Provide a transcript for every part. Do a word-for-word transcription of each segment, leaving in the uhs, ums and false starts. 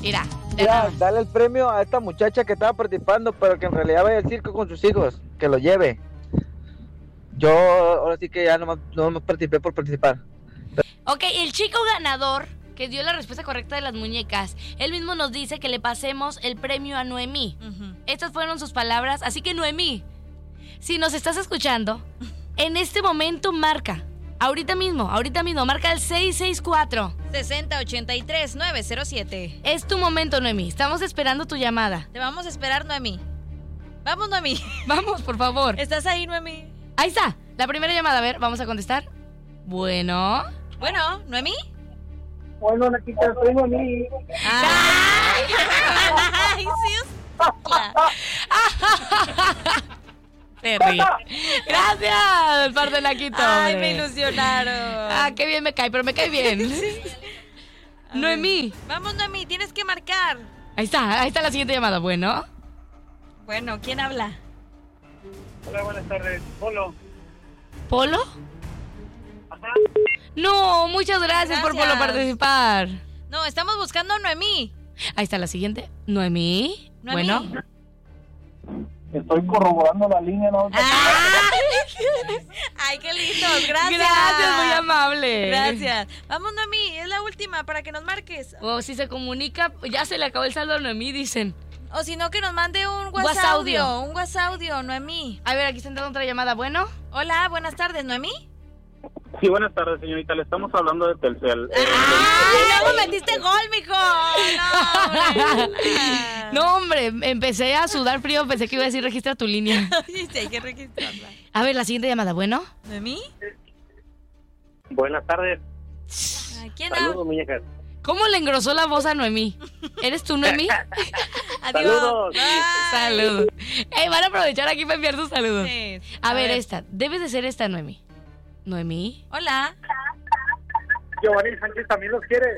Mira, Mira, dale el premio a esta muchacha que estaba participando, pero que en realidad vaya al circo con sus hijos, que lo lleve. Yo ahora sí que ya nomás, nomás participé por participar. Ok, el chico ganador que dio la respuesta correcta de las muñecas, él mismo nos dice que le pasemos el premio a Noemí. Uh-huh. Estas fueron sus palabras, así que Noemí, si nos estás escuchando, en este momento marca, ahorita mismo, ahorita mismo, marca el seis seis cuatro, seis cero ocho tres, nueve cero siete. Es tu momento, Noemí, estamos esperando tu llamada. Te vamos a esperar, Noemí. Vamos, Noemí. Vamos, por favor. ¿Estás ahí, Noemí? Ahí está, la primera llamada, a ver, vamos a contestar. Bueno. Bueno, ¿Noemí? Bueno, aquí te soy Noemí. ¡Ay! ¡Ay, sí! Terry. Gracias, par de Naquito. Ay, me ilusionaron. Ah, qué bien me cae, pero me cae bien. Sí. Noemí. Vamos, Noemí, tienes que marcar. Ahí está, ahí está la siguiente llamada. Bueno. Bueno, ¿quién habla? Hola, buenas tardes. Polo. ¿Polo? Ajá. No, muchas gracias, Gracias por Polo participar. No, estamos buscando a Noemí. Ahí está la siguiente. Noemí. Noemí. Bueno. Estoy corroborando la línea, ¿no? ¡Ay! ¡Ay, qué lindos! Gracias. Gracias, muy amable. Gracias. Vamos, Noemí, es la última para que nos marques. O si se comunica, ya se le acabó el saldo a Noemí, dicen. O si no, que nos mande un WhatsApp WhatsApp audio. audio. Un WhatsApp audio, Noemí. A ver, aquí está entrando otra llamada. Bueno. Hola, buenas tardes, Noemí. Sí, buenas tardes, señorita. Le estamos hablando de Telcel. Eh, ¡Ay, luego metiste gol, mijo! No, hombre. No, hombre, empecé a sudar frío, pensé que iba a decir registra tu línea. Sí, hay que registrarla. A ver, la siguiente llamada, ¿bueno? ¿Noemí? buenas tardes. Ay, ¿quién Saludos, habla? muñecas. ¿Cómo le engrosó la voz a Noemí? ¿Eres tú, Noemí? Adiós. Saludos. Bye. Saludos. Ey, van a aprovechar aquí para enviar sus saludos. Sí. A, ver, esta. Debe de ser esta, Noemí. ¿Noemí? Hola. Giovanni Sánchez también los quiere.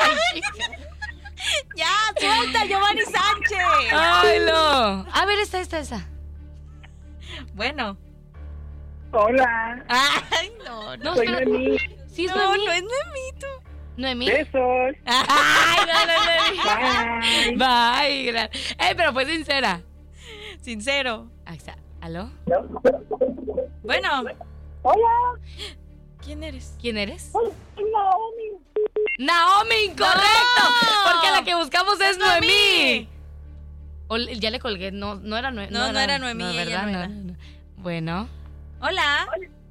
Ya, suelta, Giovanni Sánchez. ¡Ay, no! A ver, esta, esta, esta. Bueno. Hola. Ay, no, no. No, Soy espera. Noemí. Sí, es No, Noemí. no es Noemí, tú. ¿Noemí? Besos. ¡Ay, no, no, Bye. no! Bye, gra- ¡Ey, pero fue sincera! Sincero. Ahí está. ¿Aló? Bueno. Hola. ¿Quién eres? ¿Quién eres? Naomi. ¡Naomi, incorrecto! No. Porque la que buscamos es No es Noemí. Noemí. O le- ya le colgué, no, no era Noemí. No, no era Noemí, no, ella ¿verdad? no era. No, no. Bueno. Hola.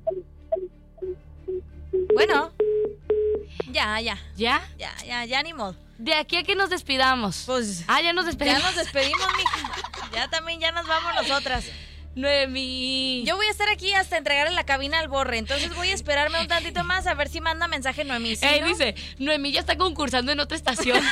Bueno. Ya, ya. ¿Ya? Ya, ya, ya ni modo. De aquí a que nos despidamos. Pues Ah, ya nos ya despedimos. nos despedimos, mija. Ya también ya nos vamos nosotras. Noemí. Yo voy a estar aquí hasta entregarle la cabina al Borre, entonces voy a esperarme un tantito más a ver si manda mensaje Noemí. ¿Sí, Ey, no? dice, Noemí ya está concursando en otra estación.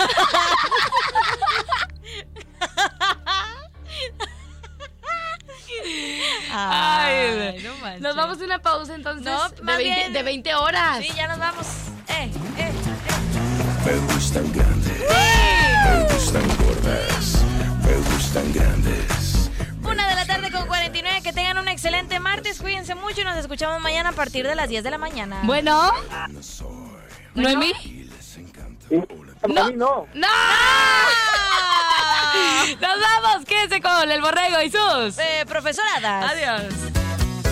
Ay, no manches. Nos vamos a una pausa entonces No, de, más veinte, bien- de veinte horas. Sí, ya nos vamos. Eh, eh, Me gustan grandes, me gustan gordas, me gustan grandes. eh. Una de la tarde con cuarenta y nueve. Que tengan un excelente martes. Cuídense mucho y nos escuchamos mañana a partir de las diez de la mañana. Bueno, No soy, Noemí. y les encanta. No. no. ¡No! Nos vamos, quédense con el borrego y sus Eh, profesoradas. Adiós.